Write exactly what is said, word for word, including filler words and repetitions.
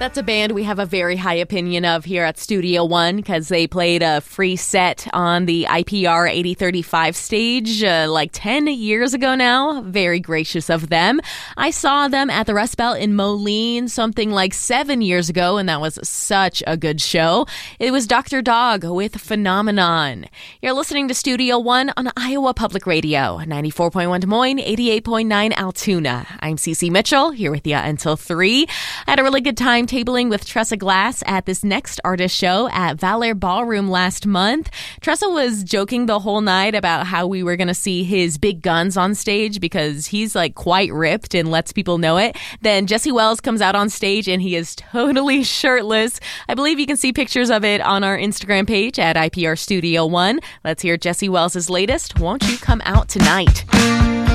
That's a band we have a very high opinion of here at Studio One because they played a free set on the I P R eighty thirty-five stage uh, like ten years ago now. Very gracious of them. I saw them at the Rust Belt in Moline something like seven years ago, and that was such a good show. It was Doctor Dog with Phenomenon. You're listening to Studio One on Iowa Public Radio, ninety-four point one Des Moines, eighty-eight point nine Altoona. I'm Cece Mitchell, here with you until three. I had a really good time tabling with Tressa Glass at this next artist show at Valor Ballroom last month. Tressa was joking the whole night about how we were going to see his big guns on stage because he's like quite ripped and lets people know it. Then Jesse Wells comes out on stage and he is totally shirtless. I believe you can see pictures of it on our Instagram page at I P R Studio One. Let's hear Jesse Wells' latest, Won't You Come Out Tonight?